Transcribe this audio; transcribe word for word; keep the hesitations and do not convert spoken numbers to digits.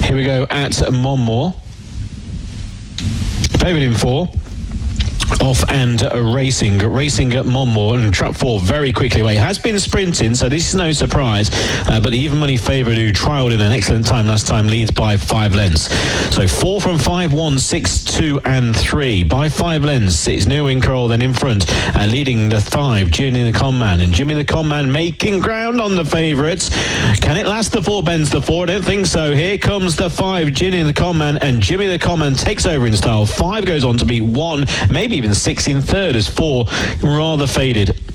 Here we go at Monmore. Favourite in four. Off and uh, racing, racing at Monmore, and trap four very quickly away. Has been sprinting, so this is no surprise. Uh, but the even money favourite, who trialled in an excellent time last time, leads by five lengths. So four from five, one, six, two, and three by five lengths. It's New in Control then in front, uh, leading the five, Jimmy the Conman, and Jimmy the Conman making ground on the favourites. Can it last the four? Bends the four? I don't think so. Here comes the five, Jimmy the Conman, and Jimmy the Conman takes over in style. Five goes on to beat one, maybe even six in third, as four rather faded.